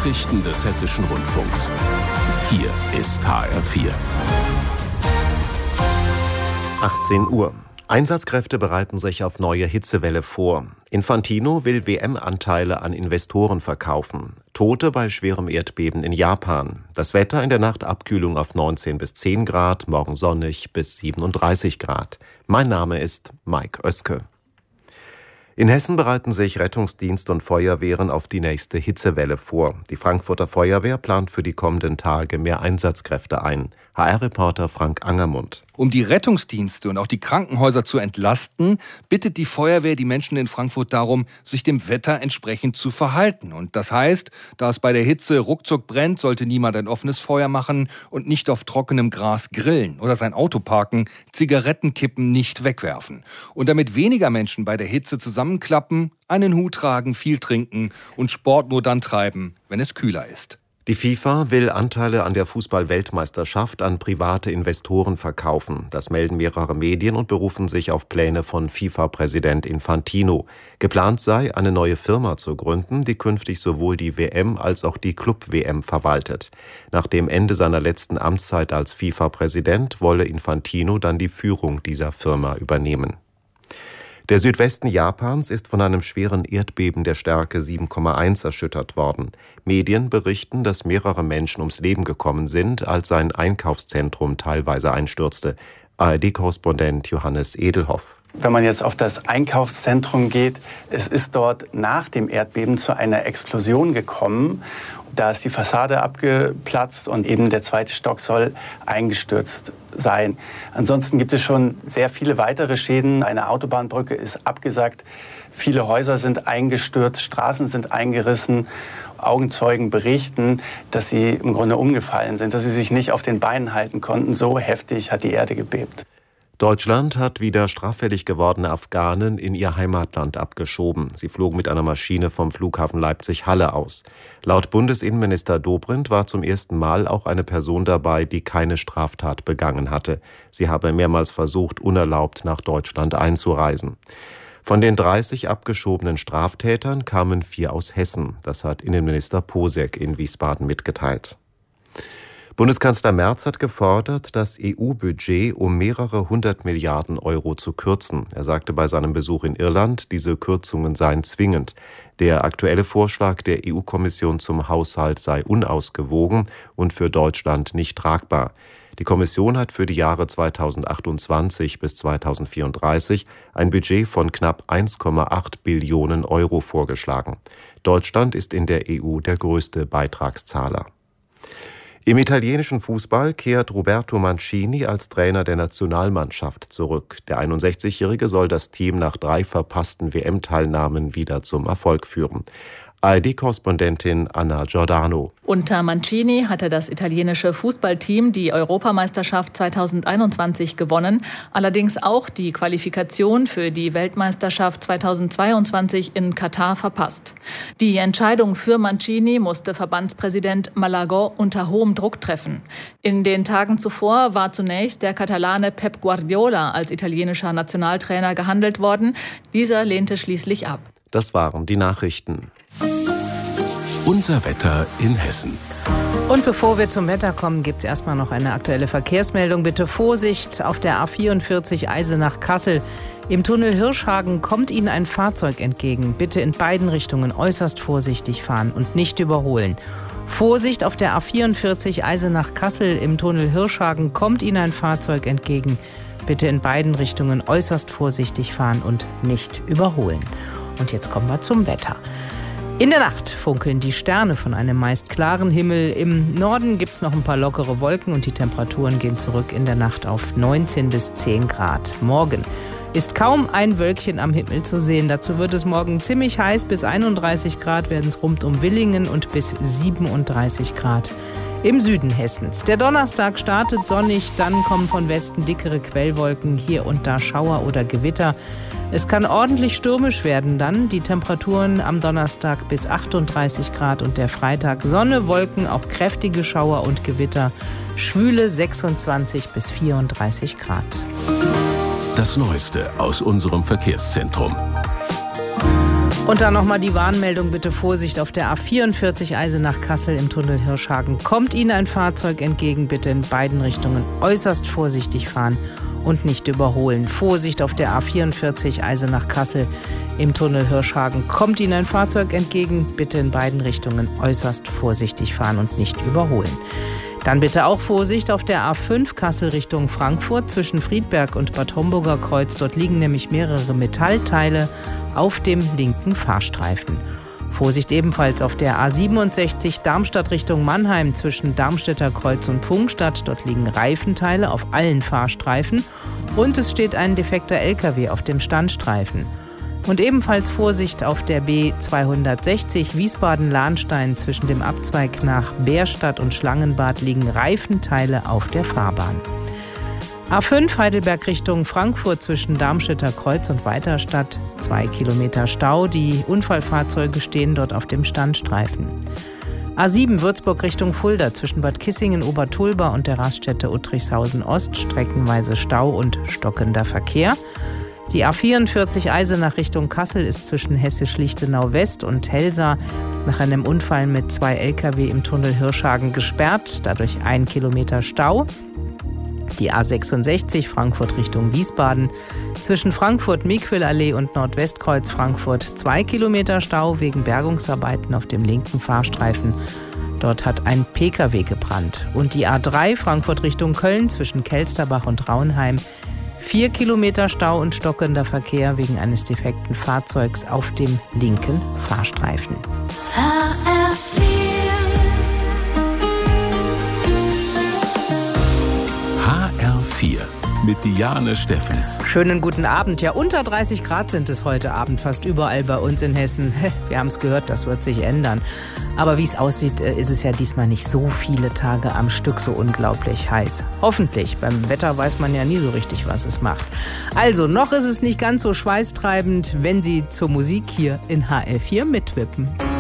Nachrichten des Hessischen Rundfunks. Hier ist HR4. 18 Uhr. Einsatzkräfte bereiten sich auf neue Hitzewelle vor. Infantino will WM-Anteile an Investoren verkaufen. Tote bei schwerem Erdbeben in Japan. Das Wetter in der Nacht Abkühlung auf 19 bis 10 Grad, morgen sonnig bis 37 Grad. Mein Name ist Mike Oeske. In Hessen bereiten sich Rettungsdienst und Feuerwehren auf die nächste Hitzewelle vor. Die Frankfurter Feuerwehr plant für die kommenden Tage mehr Einsatzkräfte ein. HR-Reporter Frank Angermund. Um die Rettungsdienste und auch die Krankenhäuser zu entlasten, bittet die Feuerwehr die Menschen in Frankfurt darum, sich dem Wetter entsprechend zu verhalten. Und das heißt, da es bei der Hitze ruckzuck brennt, sollte niemand ein offenes Feuer machen und nicht auf trockenem Gras grillen oder sein Auto parken, Zigarettenkippen nicht wegwerfen. Und damit weniger Menschen bei der Hitze zusammenklappen, einen Hut tragen, viel trinken und Sport nur dann treiben, wenn es kühler ist. Die FIFA will Anteile an der Fußball-Weltmeisterschaft an private Investoren verkaufen. Das melden mehrere Medien und berufen sich auf Pläne von FIFA-Präsident Infantino. Geplant sei, eine neue Firma zu gründen, die künftig sowohl die WM als auch die Club-WM verwaltet. Nach dem Ende seiner letzten Amtszeit als FIFA-Präsident wolle Infantino dann die Führung dieser Firma übernehmen. Der Südwesten Japans ist von einem schweren Erdbeben der Stärke 7,1 erschüttert worden. Medien berichten, dass mehrere Menschen ums Leben gekommen sind, als ein Einkaufszentrum teilweise einstürzte. ARD-Korrespondent Johannes Edelhoff. Wenn man jetzt auf das Einkaufszentrum geht, es ist dort nach dem Erdbeben zu einer Explosion gekommen. Da ist die Fassade abgeplatzt und eben der zweite Stock soll eingestürzt sein. Ansonsten gibt es schon sehr viele weitere Schäden. Eine Autobahnbrücke ist abgesackt, viele Häuser sind eingestürzt, Straßen sind eingerissen. Augenzeugen berichten, dass sie im Grunde umgefallen sind, dass sie sich nicht auf den Beinen halten konnten. So heftig hat die Erde gebebt. Deutschland hat wieder straffällig gewordene Afghanen in ihr Heimatland abgeschoben. Sie flogen mit einer Maschine vom Flughafen Leipzig-Halle aus. Laut Bundesinnenminister Dobrindt war zum ersten Mal auch eine Person dabei, die keine Straftat begangen hatte. Sie habe mehrmals versucht, unerlaubt nach Deutschland einzureisen. Von den 30 abgeschobenen Straftätern kamen 4 aus Hessen. Das hat Innenminister Posek in Wiesbaden mitgeteilt. Bundeskanzler Merz hat gefordert, das EU-Budget um mehrere 100 Milliarden Euro zu kürzen. Er sagte bei seinem Besuch in Irland, diese Kürzungen seien zwingend. Der aktuelle Vorschlag der EU-Kommission zum Haushalt sei unausgewogen und für Deutschland nicht tragbar. Die Kommission hat für die Jahre 2028 bis 2034 ein Budget von knapp 1,8 Billionen Euro vorgeschlagen. Deutschland ist in der EU der größte Beitragszahler. Im italienischen Fußball kehrt Roberto Mancini als Trainer der Nationalmannschaft zurück. Der 61-Jährige soll das Team nach 3 verpassten WM-Teilnahmen wieder zum Erfolg führen. ARD-Korrespondentin Anna Giordano. Unter Mancini hatte das italienische Fußballteam die Europameisterschaft 2021 gewonnen, allerdings auch die Qualifikation für die Weltmeisterschaft 2022 in Katar verpasst. Die Entscheidung für Mancini musste Verbandspräsident Malagò unter hohem Druck treffen. In den Tagen zuvor war zunächst der Katalane Pep Guardiola als italienischer Nationaltrainer gehandelt worden. Dieser lehnte schließlich ab. Das waren die Nachrichten. Unser Wetter in Hessen. Und bevor wir zum Wetter kommen, gibt es erstmal noch eine aktuelle Verkehrsmeldung. Bitte Vorsicht auf der A44 Eisenach-Kassel. Im Tunnel Hirschhagen kommt Ihnen ein Fahrzeug entgegen. Bitte in beiden Richtungen äußerst vorsichtig fahren und nicht überholen. Vorsicht auf der A44 Eisenach-Kassel. Im Tunnel Hirschhagen kommt Ihnen ein Fahrzeug entgegen. Bitte in beiden Richtungen äußerst vorsichtig fahren und nicht überholen. Und jetzt kommen wir zum Wetter. In der Nacht funkeln die Sterne von einem meist klaren Himmel. Im Norden gibt es noch ein paar lockere Wolken und die Temperaturen gehen zurück in der Nacht auf 19 bis 10 Grad. Morgen ist kaum ein Wölkchen am Himmel zu sehen. Dazu wird es morgen ziemlich heiß. Bis 31 Grad werden es rund um Villingen und bis 37 Grad im Süden Hessens. Der Donnerstag startet sonnig, dann kommen von Westen dickere Quellwolken, hier und da Schauer oder Gewitter. Es kann ordentlich stürmisch werden dann. Die Temperaturen am Donnerstag bis 38 Grad und der Freitag Sonne, Wolken, auch kräftige Schauer und Gewitter. Schwüle 26 bis 34 Grad. Das Neueste aus unserem Verkehrszentrum. Und dann nochmal die Warnmeldung, bitte Vorsicht auf der A44 Eisenach-Kassel im Tunnel Hirschhagen. Kommt Ihnen ein Fahrzeug entgegen, bitte in beiden Richtungen äußerst vorsichtig fahren und nicht überholen. Vorsicht auf der A44 Eisenach-Kassel im Tunnel Hirschhagen. Kommt Ihnen ein Fahrzeug entgegen, bitte in beiden Richtungen äußerst vorsichtig fahren und nicht überholen. Dann bitte auch Vorsicht auf der A5 Kassel Richtung Frankfurt zwischen Friedberg und Bad Homburger Kreuz. Dort liegen nämlich mehrere Metallteile auf dem linken Fahrstreifen. Vorsicht ebenfalls auf der A67 Darmstadt Richtung Mannheim zwischen Darmstädter Kreuz und Pfungstadt. Dort liegen Reifenteile auf allen Fahrstreifen und es steht ein defekter LKW auf dem Standstreifen. Und ebenfalls Vorsicht auf der B260 Wiesbaden-Lahnstein zwischen dem Abzweig nach Bärstadt und Schlangenbad liegen Reifenteile auf der Fahrbahn. A5 Heidelberg Richtung Frankfurt zwischen Darmstädter Kreuz und Weiterstadt, 2 Kilometer Stau. Die Unfallfahrzeuge stehen dort auf dem Standstreifen. A7 Würzburg Richtung Fulda zwischen Bad Kissingen, Obertulba und der Raststätte Uttrichshausen Ost, streckenweise Stau und stockender Verkehr. Die A44 Eisenach Richtung Kassel ist zwischen Hessisch-Lichtenau West und Helsa nach einem Unfall mit 2 Lkw im Tunnel Hirschhagen gesperrt, dadurch 1 Kilometer Stau. Die A66 Frankfurt Richtung Wiesbaden zwischen Frankfurt-Miquelallee und Nordwestkreuz Frankfurt 2 Kilometer Stau wegen Bergungsarbeiten auf dem linken Fahrstreifen. Dort hat ein Pkw gebrannt. Und die A3 Frankfurt Richtung Köln zwischen Kelsterbach und Raunheim 4 Kilometer Stau und stockender Verkehr wegen eines defekten Fahrzeugs auf dem linken Fahrstreifen. HR4 mit Diane Steffens. Schönen guten Abend. Ja, unter 30 Grad sind es heute Abend fast überall bei uns in Hessen. Wir haben es gehört, das wird sich ändern. Aber wie es aussieht, ist es ja diesmal nicht so viele Tage am Stück so unglaublich heiß. Hoffentlich. Beim Wetter weiß man ja nie so richtig, was es macht. Also, noch ist es nicht ganz so schweißtreibend, wenn Sie zur Musik hier in HR4 mitwippen.